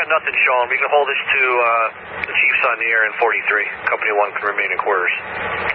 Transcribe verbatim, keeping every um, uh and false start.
got nothing showing. We can hold this to uh, the Chiefs on the air in forty-three. Company one can remain in quarters.